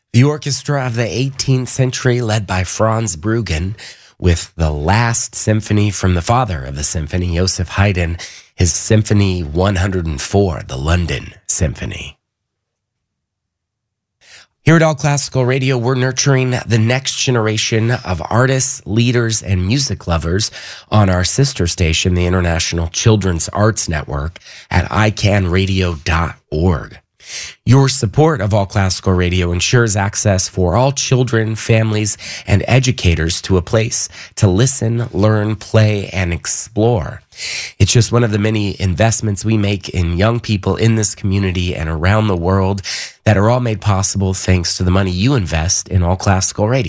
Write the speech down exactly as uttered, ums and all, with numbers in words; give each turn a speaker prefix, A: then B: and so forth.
A: The orchestra of the eighteenth century, led by Franz Bruggen, with the last symphony from the father of the symphony, Joseph Haydn, his Symphony one hundred four, the London Symphony. Here at All Classical Radio, we're nurturing the next generation of artists, leaders, and music lovers on our sister station, the International Children's Arts Network, at i can radio dot org. Your support of All Classical Radio ensures access for all children, families, and educators to a place to listen, learn, play, and explore. It's just one of the many investments we make in young people in this community and around the world that are all made possible thanks to the money you invest in All Classical Radio.